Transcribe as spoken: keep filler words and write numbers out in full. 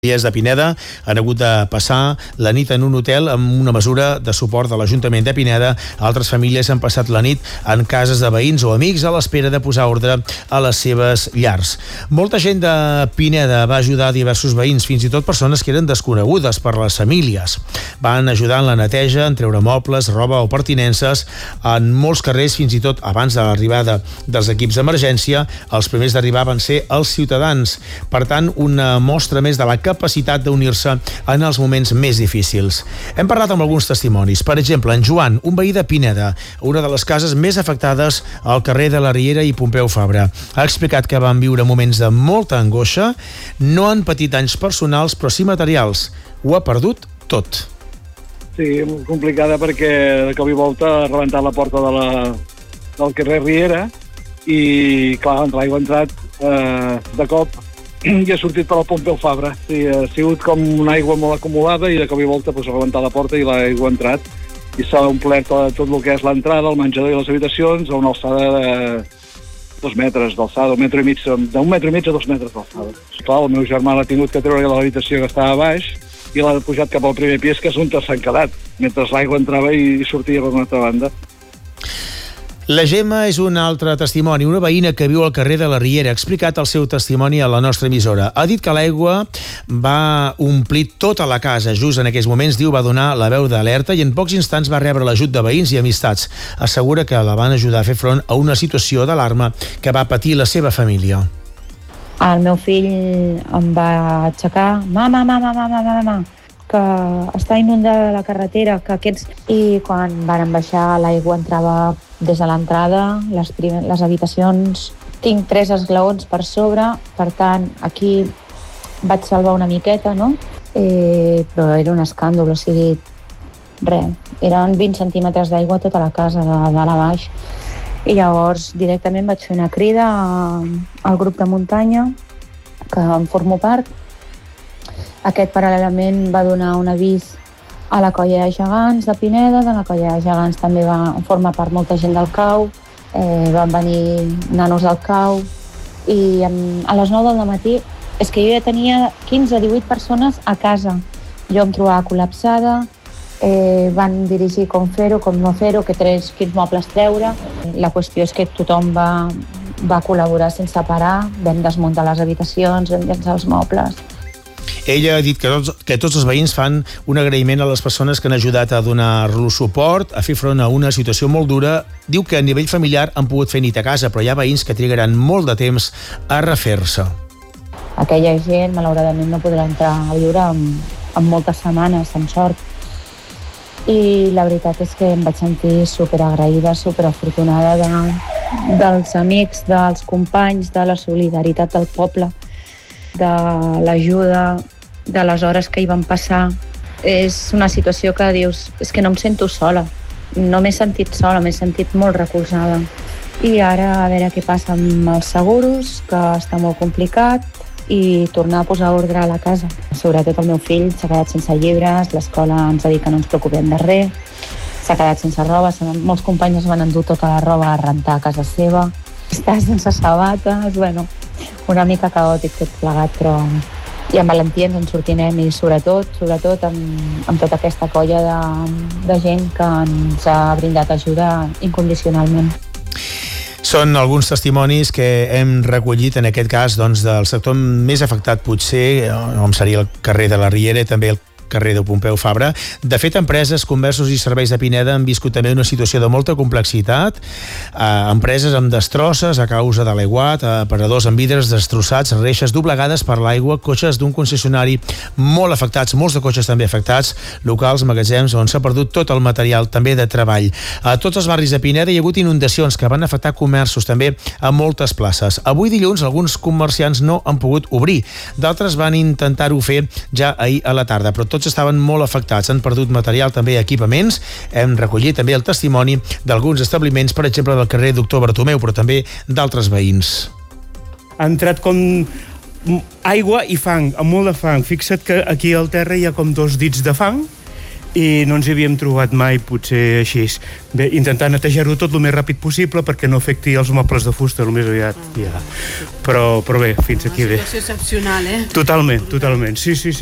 Famílies de Pineda han hagut de passar la nit en un hotel amb una mesura de suport de l'Ajuntament de Pineda. Altres famílies han passat la nit en cases de veïns o amics a l'espera de posar ordre a les seves llars. Molta gent de Pineda va ajudar diversos veïns, fins i tot persones que eren desconegudes per les famílies. Van ajudar en la neteja, en treure mobles, roba o pertinences. En molts carrers, fins i tot abans de l'arribada dels equips d'emergència, els primers d'arribar van ser els ciutadans. Per tant, una mostra més de la capacitat d'unir-se en els moments més difícils. Hem parlat amb alguns testimonis. Per exemple, en Joan, un veí de Pineda, una de les cases més afectades al carrer de la Riera i Pompeu Fabra. Ha explicat que van viure moments de molta angoixa, no han patit danys personals, però sí materials. Ho ha perdut tot. Sí, molt complicada perquè de cop i volta ha rebentat la porta de la, del carrer Riera i, clar, l'aigua ha entrat eh, de cop i ha sortit per al Pompeu Fabra. Sí, ha sigut com una aigua molt acumulada i de cop i volta pues, ha rebentat la porta i l'aigua ha entrat i s'ha omplert tot el que és l'entrada, el menjador i les habitacions a una alçada de dos metres d'alçada, un metre i mig, d'un metre i mig a dos metres d'alçada. Clar, el meu germà l'ha tingut que treure de l'habitació que estava a baix i l'ha pujat cap al primer pis, que és on s'han quedat, mentre l'aigua entrava i sortia per una altra banda. La Gemma és un altre testimoni, una veïna que viu al carrer de la Riera. Ha explicat el seu testimoni a la nostra emissora. Ha dit que l'aigua va omplir tota la casa. Just en aquells moments, diu, va donar la veu d'alerta i en pocs instants va rebre l'ajut de veïns i amistats. Assegura que la van ajudar a fer front a una situació d'alarma que va patir la seva família. El meu fill em va aixecar, mama, mama, mama, mama, que està inundada la carretera, que aquests... I quan varen baixar, l'aigua entrava des de l'entrada, les, primer, les habitacions... Tinc tres esglaons per sobre, per tant, aquí vaig salvar una miqueta, no? Eh, però era un escàndol, o sigui, res. Eren vint centímetres d'aigua a tota la casa, de dalt a baix. I llavors directament vaig fer una crida al grup de muntanya, que en formo part. Aquest paral·lelament va donar un avís a la colla de gegants de Pineda. De la colla de gegants també va formar part molta gent del CAU, eh, van venir nanos del CAU i a les nou del matí és que jo ja tenia quinze a divuit persones a casa. Jo em trobava col·lapsada, eh, van dirigir com fer-ho, com no fer-ho, que tres, quins mobles treure. La qüestió és que tothom va, va col·laborar sense parar, vam desmuntar les habitacions, vam llançar els mobles. Ella ha dit que tots, que tots els veïns fan un agraïment a les persones que han ajudat a donar-los suport, a fer front a una situació molt dura. Diu que a nivell familiar han pogut fer nit a casa, però hi ha veïns que trigaran molt de temps a refer-se. Aquella gent, malauradament, no podrà entrar a viure amb, amb moltes setmanes, amb sort. I la veritat és que em vaig sentir superagraïda, superafortunada de, dels amics, dels companys, de la solidaritat del poble, de l'ajuda, de les hores que hi van passar. És una situació que dius, és que no em sento sola, no m'he sentit sola, m'he sentit molt recolzada. I ara a veure què passa amb els seguros, que està molt complicat, i tornar a posar ordre a la casa. Sobretot el meu fill s'ha quedat sense llibres, l'escola ens ha dit que no ens preocupem de res, s'ha quedat sense roba, molts companys van endur tota la roba a rentar a casa seva, està sense sabates, bueno, una mica caòtic tot plegat, però i amb valentia ens en sortirem i sobretot, sobretot amb, amb tota aquesta colla de, de gent que ens ha brindat ajuda incondicionalment. Són alguns testimonis que hem recollit en aquest cas doncs, del sector més afectat potser, com seria el carrer de la Riera i també el carrer de Pompeu Fabra. De fet, empreses, comerços i serveis de Pineda han viscut també una situació de molta complexitat. Eh, empreses amb destrosses a causa de l'aiguat, eh, aparadors amb vidres destrossats, reixes doblegades per l'aigua, cotxes d'un concessionari molt afectats, molts de cotxes també afectats, locals, magatzems, on s'ha perdut tot el material també de treball. A tots els barris de Pineda hi ha hagut inundacions que van afectar comerços també a moltes places. Avui dilluns alguns comerciants no han pogut obrir, d'altres van intentar-ho fer ja ahir a la tarda, però tots estaven molt afectats, han perdut material, també equipaments. Hem recollit també el testimoni d'alguns establiments, per exemple del carrer Doctor Bartomeu, però també d'altres veïns. Ha entrat com aigua i fang, amb molt de fang. Fixa't que aquí al terra hi ha com dos dits de fang i no ens hi havíem trobat mai, potser així. Bé, intentar netejar-ho tot el més ràpid possible perquè no afecti els mobles de fusta el més aviat. Ja. Però, però bé, fins aquí bé. Una situació excepcional, eh? Totalment, totalment. Sí, sí, sí.